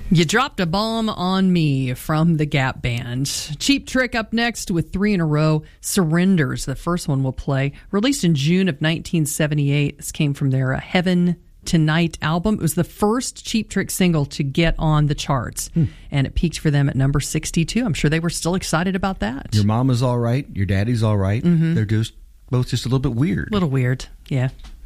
You Dropped a Bomb on Me from the Gap Band. Cheap Trick up next with 3 in a row. Surrenders, the first one we'll play. Released in June of 1978. This came from their Heaven Tonight album. It was the first Cheap Trick single to get on the charts. And it peaked for them at number 62. I'm sure they were still excited about that. Your mama's all right. Your daddy's all right. They're just both just a little bit weird. A little weird, yeah.